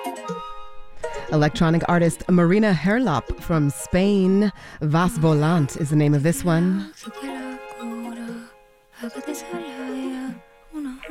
Electronic artist Marina Herlop from Spain. Vas Volant is the name of this one.